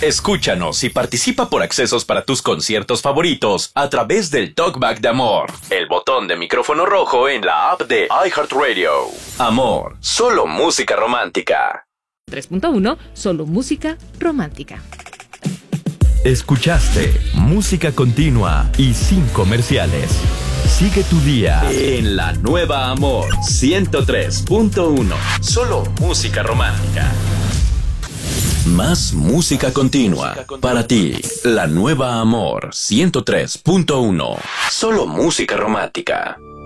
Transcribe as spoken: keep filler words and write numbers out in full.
Escúchanos y participa por accesos para tus conciertos favoritos a través del Talkback de Amor, el botón de micrófono rojo en la app de iHeartRadio. Amor, solo música romántica. tres punto uno, solo música romántica. Escuchaste música continua y sin comerciales. Sigue tu día En la nueva Amor ciento tres punto uno. Solo música romántica. Más música continua para ti. La nueva Amor ciento tres punto uno. Solo música romántica.